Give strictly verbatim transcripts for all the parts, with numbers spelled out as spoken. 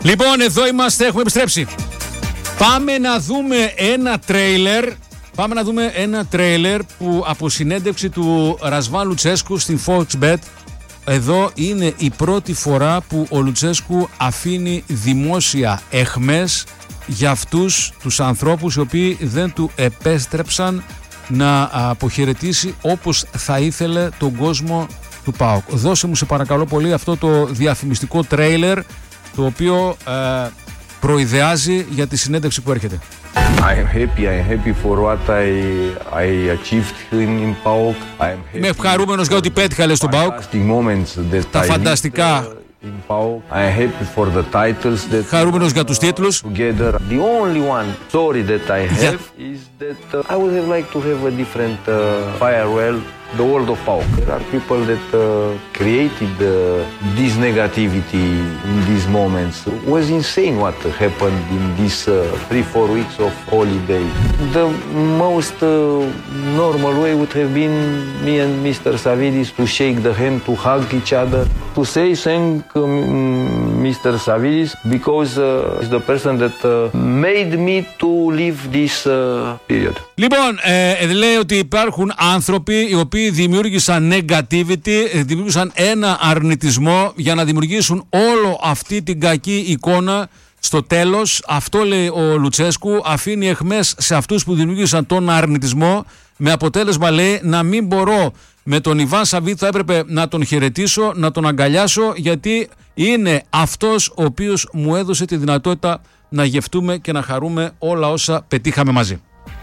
Λοιπόν, εδώ είμαστε, έχουμε επιστρέψει. Πάμε να δούμε ένα τρέιλερ. Πάμε να δούμε ένα τρέιλερ που από συνέντευξη του Ρασβάν Λουτσέσκου στην Foxbet. Εδώ είναι η πρώτη φορά που ο Λουτσέσκου αφήνει δημόσια εχμές για αυτούς τους ανθρώπους οι οποίοι δεν του επέστρεψαν να αποχαιρετήσει όπως θα ήθελε τον κόσμο του ΠΑΟΚ. Δώσε μου σε παρακαλώ πολύ αυτό το διαφημιστικό τρέιλερ, το οποίο ε, προειδεάζει για τη συνέντευξη που έρχεται. I am happy, I am happy for what I, I achieved in, in PAOK. Είμαι ευχαρούμενος για ό,τι πέτυχα, λέει στον ΠΑΟΚ. Τα φανταστικά. I am happy for the titles that χαρούμενος για τους τίτλους. Together. The only one story that I have is that uh, I would have liked to have a different uh, farewell, the world of PAOK. There are people that uh, created uh, this negativity in these moments. It was insane what happened in these uh, three, four weeks of holiday. The most uh, normal way would have been me and Mister Savidis to shake the hand, to hug each other, to say thank uh, Mister Savidis because uh, he's the person that uh, made me to live this uh, period. Λοιπόν, ε, λέει ότι υπάρχουν άνθρωποι οι οποίοι δημιούργησαν negativity, δημιούργησαν ένα αρνητισμό για να δημιουργήσουν όλο αυτή την κακή εικόνα. Στο τέλος, αυτό λέει ο Λουτσέσκου, αφήνει εχμές σε αυτούς που δημιούργησαν τον αρνητισμό, με αποτέλεσμα, λέει, να μην μπορώ με τον Ιβάν Σαββίδη, θα έπρεπε να τον χαιρετήσω, να τον αγκαλιάσω, γιατί είναι αυτός ο οποίος μου έδωσε τη δυνατότητα να γευτούμε και να χαρούμε όλα όσα πετύχαμε μαζί.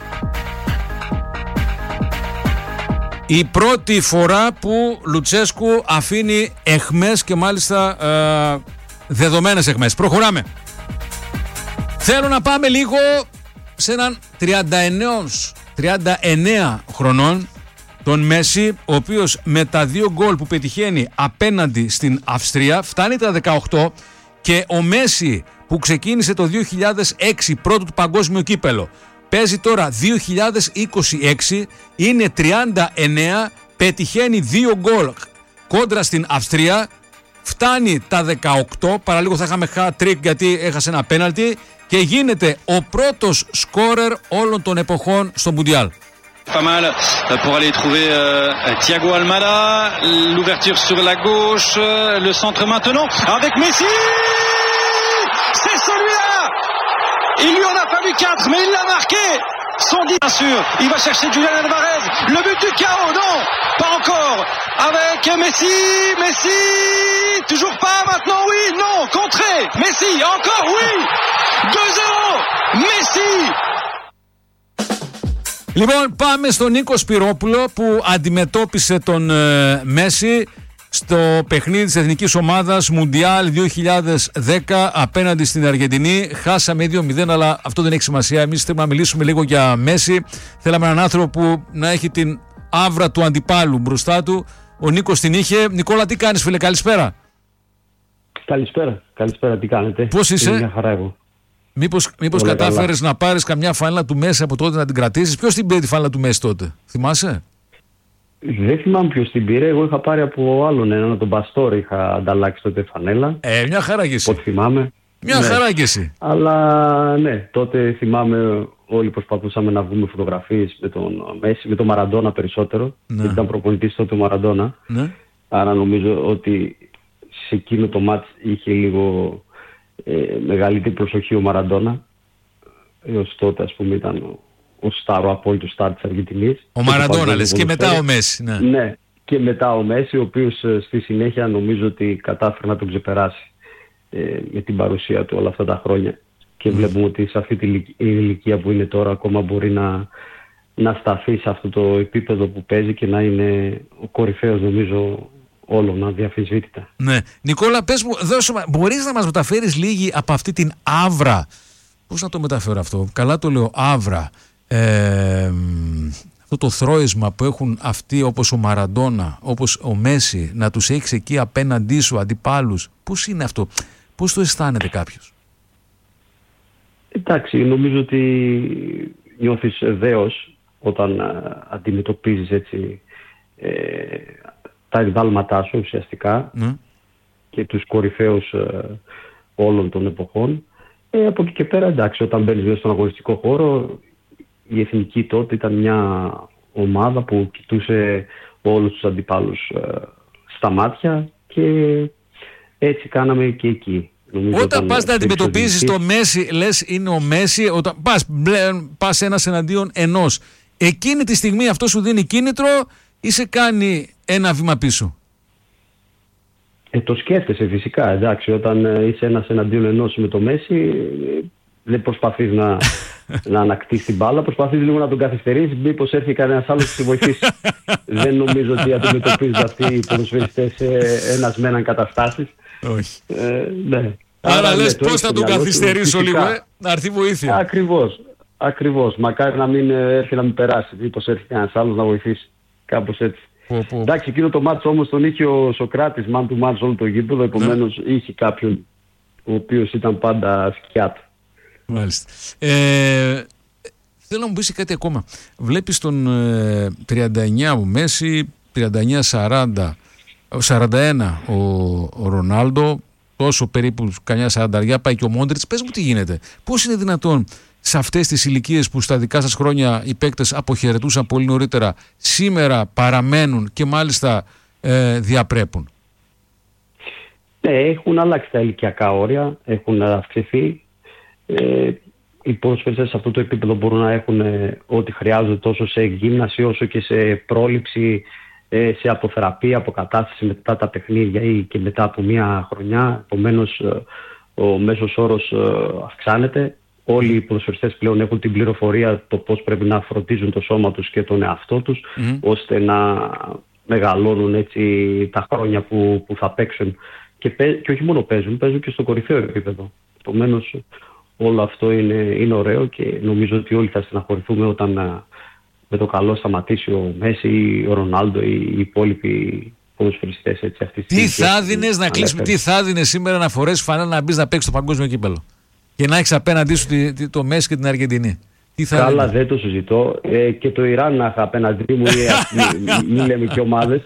Η πρώτη φορά που Λουτσέσκου αφήνει εχμές και μάλιστα ε, δεδομένες εχμές. Προχωράμε. Θέλω να πάμε λίγο σε έναν τριάντα εννέα χρονών, τον Μέση, ο οποίος με τα δύο γκολ που πετυχαίνει απέναντι στην Αυστρία φτάνει τα δεκαοκτώ, και ο Μέση που ξεκίνησε το δύο χιλιάδες έξι πρώτο του παγκόσμιο κύπελο, παίζει τώρα δύο χιλιάδες είκοσι έξι, είναι τριάντα εννέα, πετυχαίνει δύο γκολ κόντρα στην Αυστρία, φτάνει τα δεκαοκτώ, παραλίγο θα είχαμε hat-trick γιατί έχασε ένα πέναλτι, και γίνεται ο πρώτος σκόρερ όλων των εποχών στο Μουντιάλ. Pas mal pour aller trouver euh, Thiago Almada, l'ouverture sur la gauche, euh, le centre maintenant avec Messi. C'est celui-là. Il lui en a fallu quatre, mais il l'a marqué. Son dit bien sûr. Il va chercher Julian Alvarez. Le but du chaos, non, pas encore. Avec Messi, Messi. Toujours pas maintenant, oui, non, contré. Messi, encore oui. deux zéro. Messi. Λοιπόν, πάμε στον Νίκο Σπυρόπουλο που αντιμετώπισε τον ε, Μέση στο παιχνίδι της εθνικής ομάδας Μουντιάλ δύο χιλιάδες δέκα απέναντι στην Αργεντινή. Χάσαμε δύο μηδέν, αλλά αυτό δεν έχει σημασία. Εμείς θέλουμε να μιλήσουμε λίγο για Μέση. Θέλαμε έναν άνθρωπο που να έχει την άβρα του αντιπάλου μπροστά του. Ο Νίκος την είχε. Νικόλα, τι κάνεις, φίλε? Καλησπέρα. Καλησπέρα. Καλησπέρα, τι κάνετε? Πώς είσαι? Είναι μια χαρά εγώ. Μήπως, μήπως κατάφερες να πάρεις καμιά φανέλα του Μέση από τότε να την κρατήσεις? Ποιος την πήρε τη φανέλα του Μέση τότε, θυμάσαι? Δεν θυμάμαι ποιος την πήρε. Εγώ είχα πάρει από άλλον έναν, τον Παστόρ, είχα ανταλλάξει τότε φανέλα. Ε, μια χαρά και εσύ. Ό,τι θυμάμαι. Μια ναι. χαρά και εσύ. Αλλά ναι, τότε θυμάμαι όλοι προσπαθούσαμε να βγούμε φωτογραφίες με τον Μέση, με τον Μαραντόνα περισσότερο. Ναι. Γιατί ήταν προπονητής τότε ο Μαραντόνα. Ναι. Άρα νομίζω ότι σε εκείνο το μάτς είχε λίγο ε, μεγαλύτερη προσοχή ο Μαραντόνα. Έως τότε, ας πούμε, ήταν ο, ο στάρ, ο απόλυτος στάρ της Αργεντινής. Ο Μαραντόνα λες, και μετά ο Μέση. Ναι. ναι, και μετά ο Μέση, ο οποίος ε, στη συνέχεια νομίζω ότι κατάφερε να τον ξεπεράσει ε, με την παρουσία του όλα αυτά τα χρόνια. Και mm. βλέπουμε ότι σε αυτή την ηλικία που είναι τώρα ακόμα μπορεί να, να σταθεί σε αυτό το επίπεδο που παίζει και να είναι ο κορυφαίος, νομίζω, όλων αδιαφυσβήτητα. Ναι. Νικόλα, πες μου, δώσω, μπορείς να μας μεταφέρεις λίγη από αυτή την άβρα? Πώς να το μεταφέρω αυτό? Καλά το λέω, άβρα. Ε, αυτό το θρώισμα που έχουν αυτοί όπως ο Μαραντόνα, όπως ο Μέση, να τους έχεις εκεί απέναντί σου αντιπάλους. Πώς είναι αυτό? Πώς το αισθάνεται κάποιος? Εντάξει, νομίζω ότι νιώθεις δέος όταν αντιμετωπίζεις έτσι ε, τα εκδάλματά σου ουσιαστικά mm. και τους κορυφαίους ε, όλων των εποχών. Ε, από εκεί και πέρα, εντάξει, όταν μπαίνεις μέσα στον αγωνιστικό χώρο, η εθνική τότε ήταν μια ομάδα που κοιτούσε όλους τους αντιπάλους ε, στα μάτια και έτσι κάναμε και εκεί. Νομίζω όταν όταν πας να αντιμετωπίζεις το Μέση, λες είναι ο Μέση, όταν πας, πας ένας εναντίον ενός, εκείνη τη στιγμή αυτό σου δίνει κίνητρο ή σε κάνει ένα βήμα πίσω? Ε, το σκέφτεσαι φυσικά, εντάξει, όταν ε, είσαι ένας εναντίον ενός με το Μέση, ε, δεν προσπαθείς να, να ανακτήσεις την μπάλα, προσπαθείς λίγο να τον καθυστερήσεις, μήπως έρθει κανένας άλλος να σε βοηθήσει. Δεν νομίζω ότι αντιμετωπίζουν αυτοί οι ποδοσφαιριστές ε, ένας με έναν καταστάσεις. Όχι. Ε, ναι. Άρα, Άρα λες ναι, πώς θα τον καθυστερήσω λίγο, ε, να έρθει βοήθεια. Ακριβώς, ακριβώς. Μακάρι να μην έρθει να μην περάσει, μήπως έρθει κανένας άλλος να βοηθήσει. Κάπως έτσι. Πω, πω. Εντάξει, εκείνο το μάτς όμως τον είχε ο Σοκράτης, μαν του μάτς όλο το γήπεδο, επομένως ναι. είχε κάποιον ο οποίος ήταν πάντα σκιά του. Μάλιστα. Ε, θέλω να μου πεις κάτι ακόμα. Βλέπεις τον ε, τριάντα εννιά ο Μέση, τριάντα εννιά σαράντα, σαράντα ένα ο, ο Ρονάλντο, τόσο περίπου κανιά σαράντα πάει και ο Μόντριτς. Πες μου τι γίνεται. Πώς είναι δυνατόν σε αυτές τις ηλικίες που στα δικά σας χρόνια οι παίκτες αποχαιρετούσαν πολύ νωρίτερα, σήμερα παραμένουν και μάλιστα ε, διαπρέπουν? Ναι, έχουν αλλάξει τα ηλικιακά όρια, έχουν αυξηθεί. Ε, οι ποδοσφαιριστές σε αυτό το επίπεδο μπορούν να έχουν ε, ό,τι χρειάζονται τόσο σε γύμναση όσο και σε πρόληψη, ε, σε αποθεραπεία, αποκατάσταση μετά τα παιχνίδια ή και μετά από μία χρονιά. Επομένως ε, ο μέσος όρος ε, αυξάνεται. Όλοι οι ποδοσφαιριστές πλέον έχουν την πληροφορία το πώς πρέπει να φροντίζουν το σώμα τους και τον εαυτό τους, mm. ώστε να μεγαλώνουν έτσι τα χρόνια που, που θα παίξουν. Και, και όχι μόνο παίζουν, παίζουν και στο κορυφαίο επίπεδο. Επομένως, όλο αυτό είναι, είναι ωραίο και νομίζω ότι όλοι θα στεναχωρηθούμε όταν με το καλό σταματήσει ο Μέση ή ο Ρονάλντο ή οι υπόλοιποι ποδοσφαιριστές. Έτσι, αυτή τι θα δίνες να κλείσουμε, τι θα δίνες σήμερα να φορέσεις φανέλα να μπεις να παίξεις το παγκόσμιο κύπελλο και να έχεις απέναντί σου τη, τη, το Μέση και την Αργεντινή? Τι θα Καλά, δίνες? δεν το συζητώ. Ε, και το Ιράν να είχα απέναντί μου, μην μη λέμε και ομάδες.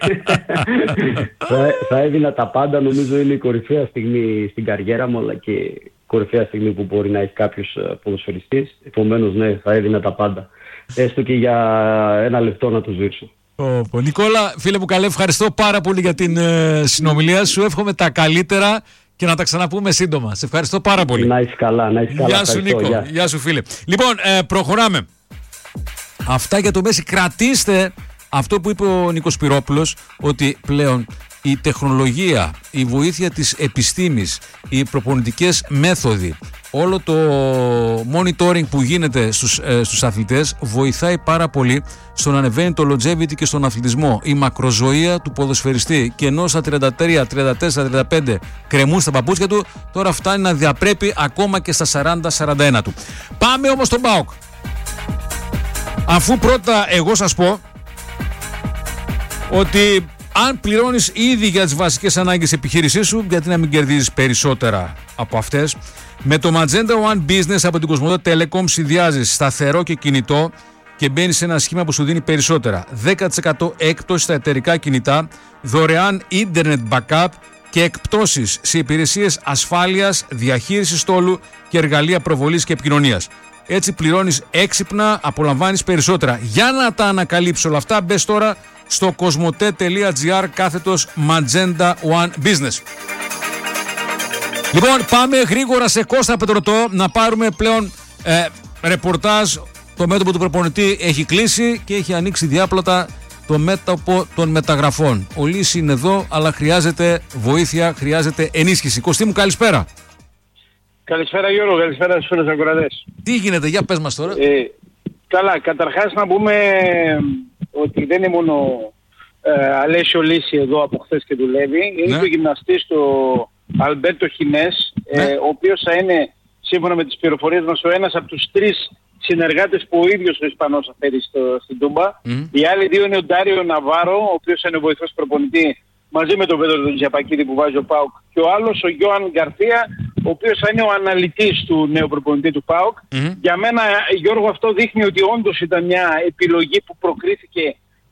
θα, θα έδινα τα πάντα. Νομίζω είναι η κορυφαία στιγμή στην καριέρα μου, αλλά και η κορυφαία στιγμή που μπορεί να έχει κάποιος ποδοσφαιριστής. Επομένως, ναι, θα έδινα τα πάντα. Έστω και για ένα λεπτό να το ζήσω. Oh, Νικόλα, φίλε μου καλέ, ευχαριστώ πάρα πολύ για την ε, συνομιλία σου. Εύχομαι τα καλύτερα και να τα ξαναπούμε σύντομα. Σε ευχαριστώ πάρα πολύ. Να είσαι καλά, να είσαι καλά. Γεια σου Νίκο, γεια. γεια σου φίλε. Λοιπόν, ε, προχωράμε. Αυτά για το Μέση. Κρατήστε αυτό που είπε ο Νίκος Σπυρόπουλος, ότι πλέον η τεχνολογία, η βοήθεια της επιστήμης, οι προπονητικές μέθοδοι, όλο το monitoring που γίνεται στους, ε, στους αθλητές βοηθάει πάρα πολύ στο να ανεβαίνει το longevity και στον αθλητισμό, η μακροζωία του ποδοσφαιριστή. Και ενώ στα τριάντα τρία, τριάντα τέσσερα, τριάντα πέντε κρεμούν στα παπούτσια του, τώρα φτάνει να διαπρέπει ακόμα και στα σαράντα σαράντα ένα του. Πάμε όμως στον ΠΑΟΚ. Αφού πρώτα εγώ σας πω ότι αν πληρώνεις ήδη για τις βασικές ανάγκες επιχείρησής σου, γιατί να μην κερδίζεις περισσότερα από αυτές? Με το Magenta One Business από την Κοσμοτέ Telecom συνδυάζεις σταθερό και κινητό και μπαίνεις σε ένα σχήμα που σου δίνει περισσότερα. δέκα τοις εκατό έκπτωση στα εταιρικά κινητά, δωρεάν ίντερνετ backup και εκπτώσεις σε υπηρεσίες ασφάλειας, διαχείρισης στόλου και εργαλεία προβολής και επικοινωνίας. Έτσι πληρώνεις έξυπνα, απολαμβάνεις περισσότερα. Για να τα ανακαλύψεις όλα αυτά, μπες τώρα στο κοσμοτέ.gr κάθετος Magenta One Business. Λοιπόν, πάμε γρήγορα σε Κώστα Πετρωτό να πάρουμε πλέον ε, ρεπορτάζ. Το μέτωπο του προπονητή έχει κλείσει και έχει ανοίξει διάπλατα το μέτωπο των μεταγραφών. Ο Λύς είναι εδώ, αλλά χρειάζεται βοήθεια, χρειάζεται ενίσχυση. Κωστή μου, καλησπέρα. Καλησπέρα Γιώργο, καλησπέρα στους φίλους ακροατές. Τι γίνεται, για πες μας τώρα. Ε, καλά, καταρχάς να πούμε ότι δεν είναι μόνο ε, Αλέσιο Λύση εδώ από χθες και δουλεύει. Είναι Ναι. και ο γυμναστής του Αλμπέρτο Χινές, Ναι. ε, ο οποίος θα είναι, σύμφωνα με τις πληροφορίες μας, ο ένας από τους τρεις συνεργάτες που ο ίδιος ο Ισπανός θα φέρει στο, στην Τούμπα. Mm. Οι άλλοι δύο είναι ο Ντάριο Ναβάρο, ο οποίος είναι ο βοηθός προπονητή, μαζί με τον Πέτρο τον Τζιαπακίδη που βάζει ο ΠΑΟΚ, και ο άλλος ο Γιώαν Γκαρθία, ο οποίος θα είναι ο αναλυτής του νέου προπονητή του ΠΑΟΚ. Mm. Για μένα, Γιώργο, αυτό δείχνει ότι όντως ήταν μια επιλογή που προκρίθηκε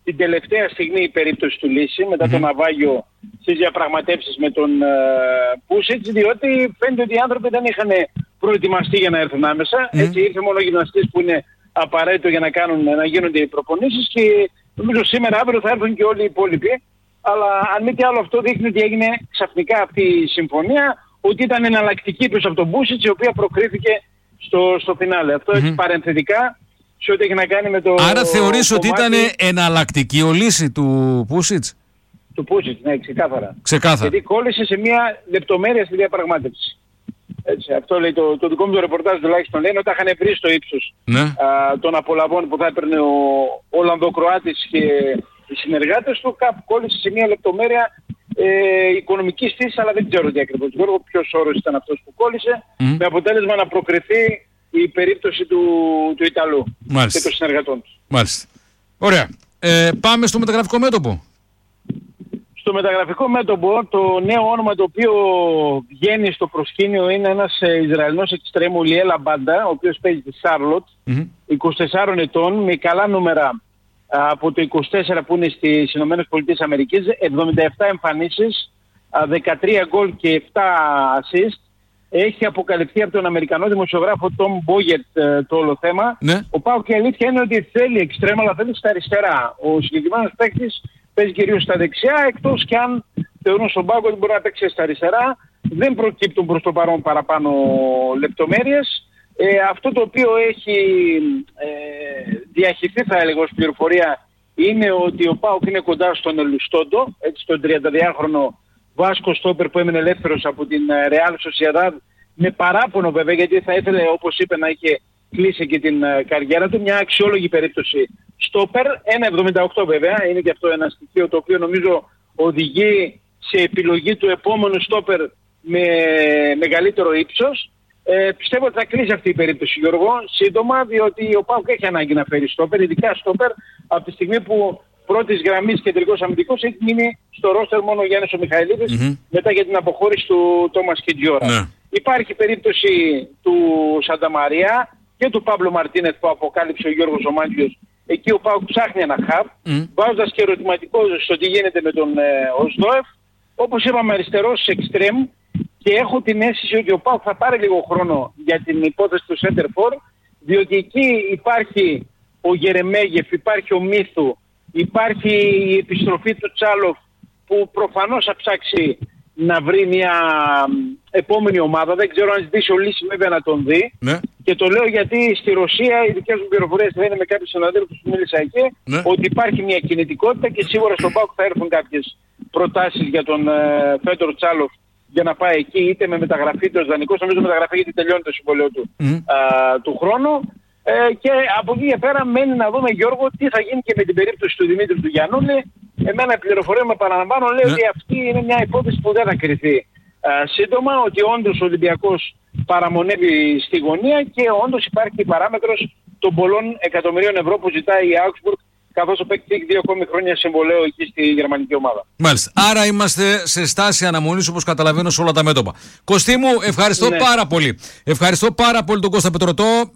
την τελευταία στιγμή η περίπτωση του Λύση, μετά mm-hmm. τον Ναβάγιο στις διαπραγματεύσεις με τον Πούσιτς, διότι φαίνεται ότι οι άνθρωποι δεν είχαν προετοιμαστεί για να έρθουν άμεσα. Mm-hmm. Έτσι ήρθε μόνο ο γυμναστής που είναι απαραίτητο για να, κάνουν, να γίνονται οι προπονήσεις και νομίζω σήμερα αύριο θα έρθουν και όλοι οι υπόλοιποι. Αλλά αν μη τι άλλο αυτό δείχνει ότι έγινε ξαφνικά αυτή η συμφωνία, ότι ήταν εναλλακτική πίσω από τον Πούσιτς, η οποία προκρίθηκε στο, στο φινάλε. Αυτό mm-hmm. έτσι παρενθετικά σε ό,τι έχει να κάνει με το... Άρα θεωρείς ότι ήταν εναλλακτική ο Λύση του Πούσιτς? Του Πούσιτς, ναι, ξεκάθαρα. Ξεκάθαρα. Γιατί κόλλησε σε μια λεπτομέρεια στη διαπραγμάτευση. Έτσι, αυτό λέει το, το δικό μου το ρεπορτάζ τουλάχιστον, λένε ότι είχαν βρει στο ύψος ναι. α, των απολαβών που θα έπαιρνε ο Ολλανδοκροάτης και οι συνεργάτες του, κάπου κόλλησε σε μια λεπτομέρεια ε, οικονομικής φύσης, αλλά δεν ξέρω τι ακριβώς. Γιώργο, ποιος όρος ήταν αυτός που κόλλησε, mm. με αποτέλεσμα να προκριθεί η περίπτωση του, του Ιταλού. Μάλιστα. Και των συνεργατών του. Μάλιστα. Ωραία. Ε, πάμε στο μεταγραφικό μέτωπο. Στο μεταγραφικό μέτωπο το νέο όνομα το οποίο βγαίνει στο προσκήνιο είναι ένας ε, Ισραηλινός εξτρέμου, Λιέλα Μπάντα, ο οποίος παίζει στη Σάρλοτ, mm-hmm. είκοσι τεσσάρων ετών, με καλά νούμερα α, από το είκοσι τέσσερα που είναι στις Ηνωμένες Πολιτείες Αμερικής, εβδομήντα επτά εμφανίσεις, α, δεκατρία γκολ και επτά assist. Έχει αποκαλυφθεί από τον Αμερικανό δημοσιογράφο Tom Boyett ε, το όλο θέμα. Ναι. Ο ΠΑΟΚ, η αλήθεια είναι ότι θέλει εξτρέμ, αλλά θέλει στα αριστερά. Ο συγκεκριμένος παίκτης παίζει κυρίως στα δεξιά, εκτός και αν θεωρούν στον ΠΑΟΚ ότι μπορεί να παίξει στα αριστερά. Δεν προκύπτουν προς το παρόν παραπάνω λεπτομέρειες. Ε, αυτό το οποίο έχει ε, διαχειριστεί, θα έλεγα, ως πληροφορία, είναι ότι ο ΠΑΟΚ είναι κοντά στον Ελουστόντο, έτσι, τον τριανταδυάχρονο Βάσκο στόπερ που έμεινε ελεύθερος από την Real Sociedad, με παράπονο βέβαια, γιατί θα ήθελε, όπως είπε, να είχε κλείσει και την καριέρα του. Μια αξιόλογη περίπτωση στόπερ, ένα εβδομήντα οκτώ βέβαια, είναι και αυτό ένα στοιχείο το οποίο νομίζω οδηγεί σε επιλογή του επόμενου στόπερ με μεγαλύτερο ύψος. Ε, πιστεύω ότι θα κλείσει αυτή η περίπτωση, Γιώργο, σύντομα, διότι ο ΠΑΟΚ έχει ανάγκη να φέρει στόπερ, ειδικά στόπερ από τη στιγμή που πρώτης γραμμής κεντρικός αμυντικός έχει μείνει στο ρόστερ μόνο ο Γιάννης ο Μιχαηλίδης mm-hmm. μετά για την αποχώρηση του Τόμας Κεντζιόρα. Ναι. Υπάρχει περίπτωση του Σανταμαρία και του Παύλο Μαρτίνεθ που αποκάλυψε ο Γιώργος Ομάντιος. Εκεί ο ΠΑΟΚ ψάχνει ένα χαβ, mm. βάζοντας και ερωτηματικό στο τι γίνεται με τον ε, Οσδόεφ. Όπως είπαμε, αριστερός εξτρέμ, και έχω την αίσθηση ότι ο ΠΑΟΚ θα πάρει λίγο χρόνο για την υπόθεση του Center For, διότι εκεί υπάρχει ο Γερεμέγεφ, υπάρχει ο Μύθου, υπάρχει η επιστροφή του Τσάλοφ που προφανώς θα ψάξει να βρει μια επόμενη ομάδα. Δεν ξέρω αν ζητήσει ο Λύση βέβαια να τον δει. Ναι. Και το λέω γιατί στη Ρωσία οι δικές μου πληροφορίες θα είναι με κάποιους συναδέλφους που μίλησα εκεί, ναι. ότι υπάρχει μια κινητικότητα και σίγουρα στον ΠΑΟΚ θα έρθουν κάποιες προτάσεις για τον ε, Φέτορ Τσάλοφ για να πάει εκεί, είτε με μεταγραφή του ως δανεικός, νομίζω μεταγραφή γιατί τελειώνει το συμβόλαιο του mm. α, του χρόνου. Ε, και από εκεί και πέρα μένει να δούμε, Γιώργο, τι θα γίνει και με την περίπτωση του Δημήτρη του Γιαννούλη. Εμένα η πληροφορία με παραλαμβάνω λέει ναι. ότι αυτή είναι μια υπόθεση που δεν θα κρυθεί α, σύντομα, ότι όντως ο Ολυμπιακός παραμονεύει στη γωνία και όντως υπάρχει η παράμετρος των πολλών εκατομμυρίων ευρώ που ζητάει η Augsburg, καθώς ο παίκτης έχει δύο ακόμη χρόνια συμβολέο εκεί στη γερμανική ομάδα. Μάλιστα. Άρα είμαστε σε στάση αναμονής, όπως καταλαβαίνω, σε όλα τα μέτωπα. Κωστή μου, ευχαριστώ ναι. πάρα πολύ. Ευχαριστώ πάρα πολύ τον Κώστα Πετρωτό.